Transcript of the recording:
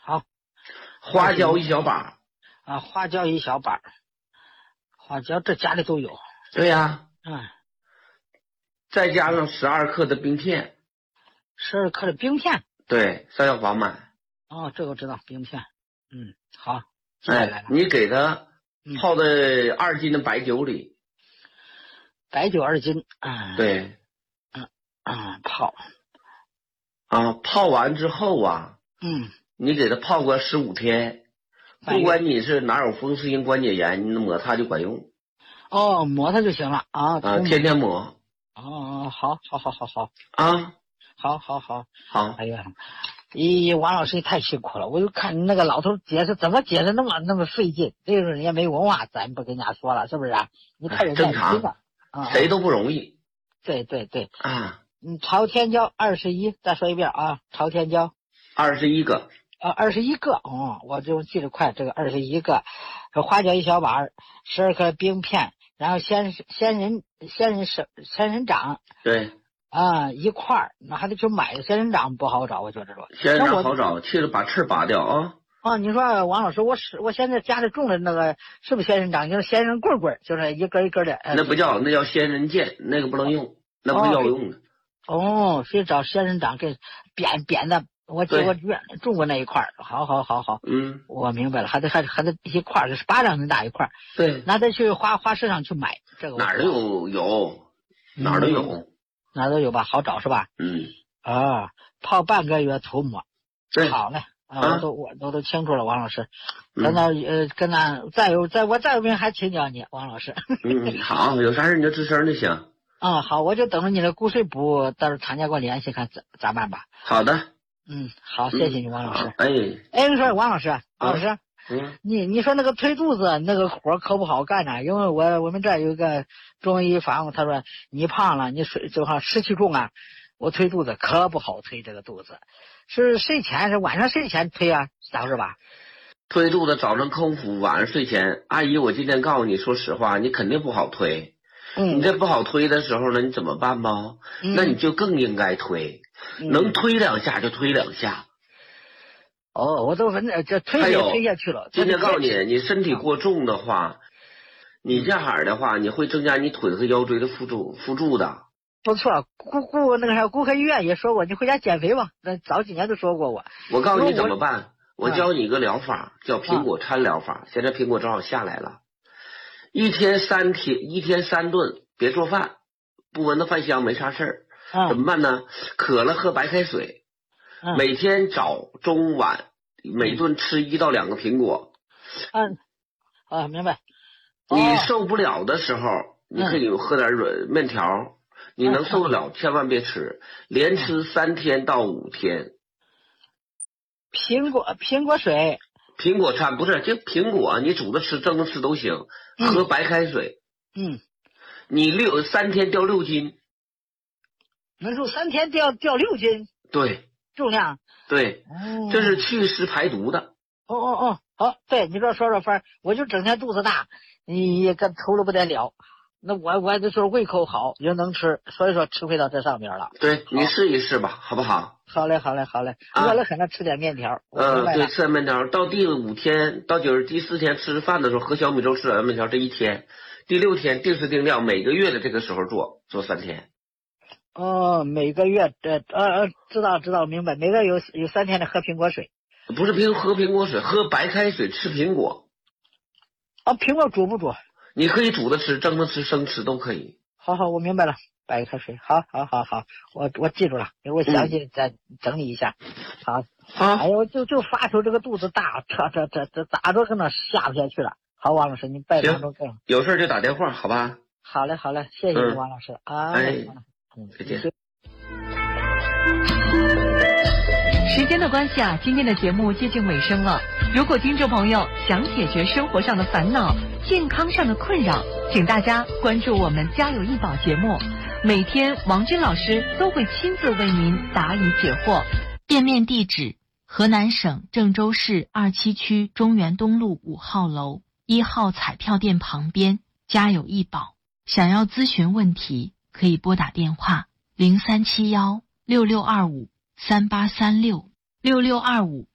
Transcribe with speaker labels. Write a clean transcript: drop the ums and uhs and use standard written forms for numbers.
Speaker 1: 好。
Speaker 2: 花椒1小把。
Speaker 1: 啊，花椒1小把，花椒这家里都有。
Speaker 2: 对呀。
Speaker 1: 嗯。
Speaker 2: 再加上12克的冰片。
Speaker 1: 12克的冰片。
Speaker 2: 对，上药房买。
Speaker 1: 哦，这个我知道，冰片。好，记下来了。
Speaker 2: 你给它泡在2斤的白酒里。
Speaker 1: 白酒2斤。
Speaker 2: 对。
Speaker 1: 泡。
Speaker 2: 泡完之后啊。你给它泡个15天。不管你是哪有风湿性关节炎，你抹它就管用。
Speaker 1: 哦，抹它就行了啊。
Speaker 2: 天天抹。
Speaker 1: 好。好。
Speaker 2: 好。
Speaker 1: 哎呀，王老师你太辛苦了，我就看你那个老头解释怎么解释那么费劲，这个人也没文化，咱不跟人家说了，是不是？你太有耐心了。
Speaker 2: 谁都不容易。
Speaker 1: 对。朝天椒21，再说一遍啊，朝天椒
Speaker 2: 21个。
Speaker 1: 21个。我就记得快，这个21个，花椒1小把，12克冰片，然后仙人掌。
Speaker 2: 对。
Speaker 1: 一块儿，那还得去买仙人掌，不好找，我觉得说。
Speaker 2: 仙人掌好找，去了把刺拔掉啊。
Speaker 1: 你说王老师，我现在家里种的那个是不是仙人掌？就是仙人棍，就是一根一根的。
Speaker 2: 那不叫，那叫仙人剑，那个不能用，那不是药用的。
Speaker 1: 所以找仙人掌给扁的，我种过那一块。好。我明白了，还得一块是巴掌那么大一块。
Speaker 2: 对。
Speaker 1: 那得去花市上去买这个。
Speaker 2: 哪儿都有，哪儿都有。
Speaker 1: 哪都有吧，好找是吧？泡半个月涂抹。
Speaker 2: 对。
Speaker 1: 好嘞。我都清楚了，王老师。跟咱再有病还请教你，王老师。
Speaker 2: 好，有啥事你就吱声就行。
Speaker 1: 好，我就等着你的骨髓补，到时候厂家给我联系看咋办吧。
Speaker 2: 好的。
Speaker 1: 好，谢谢你，王老师。
Speaker 2: 你
Speaker 1: 说王老师，你说那个推肚子那个活可不好干因为我们这有一个中医房，他说你胖了，你就好湿气重啊，我推肚子可不好推，这个肚子是晚上睡前推啊，咋回事吧？
Speaker 2: 推肚子早上空腹，晚上睡前。阿姨，我今天告诉你，说实话，你肯定不好推。你这不好推的时候呢，你怎么办吧？那你就更应该推，能推2下就推2下。
Speaker 1: 我都这推下去了。
Speaker 2: 今天告诉你，你身体过重的话，你这样的话，你会增加你腿和腰椎的辅助的。
Speaker 1: 不错，骨科医院也说过，你回家减肥吧。那早几年都说过我。
Speaker 2: 我告诉你怎么办，我教你一个疗法，叫苹果餐疗法。现在苹果正好下来了，一天3顿，别做饭，不闻到饭香没啥事儿。怎么办呢？渴了喝白开水。每天早中晚每顿吃1到2个苹果。
Speaker 1: 明白。
Speaker 2: 你受不了的时候，你可以喝点面条。你能受得了，千万别吃，连吃3天到5天。
Speaker 1: 苹果水。
Speaker 2: 苹果餐不是，就苹果，你煮着吃、蒸着吃都行。喝白开水。你3天掉6斤。
Speaker 1: 能受3天掉6斤？
Speaker 2: 对。
Speaker 1: 重量。
Speaker 2: 对。这是祛湿排毒的。
Speaker 1: 好，对，你说法，我就整天肚子大，你跟头了不得了。那我就说胃口好，也能吃，所以说吃回到这上面了。
Speaker 2: 对，你试一试吧，好不好？
Speaker 1: 好嘞。饿了很，吃点面条。
Speaker 2: 对，吃点面条。到第5天，到第4天吃饭的时候，喝小米粥，吃点面条，这1天。第6天定时定量，每个月的这个时候做3天。
Speaker 1: 每个月知道明白。每个月有3天的喝苹果水。
Speaker 2: 不是喝苹果水，喝白开水，吃苹果。
Speaker 1: 苹果煮不煮？
Speaker 2: 你可以煮着吃，蒸着吃，生吃都可以。
Speaker 1: 好，我明白了，白开水。好，我记住了，我详细再整理一下。好。哎呦，就发愁这个肚子大，这咋都跟那下不下去了。好，王老师，你拜托更。
Speaker 2: 有事就打电话，好吧？
Speaker 1: 好嘞，谢谢你，王老师。
Speaker 2: 再见。
Speaker 3: 时间的关系啊，今天的节目接近尾声了。如果听众朋友想解决生活上的烦恼、健康上的困扰，请大家关注我们家有一宝节目，每天王军老师都会亲自为您答疑解惑。
Speaker 4: 店面地址：河南省郑州市27区中原东路5号楼1号彩票店旁边，家有一宝。想要咨询问题，可以拨打电话0371662538366625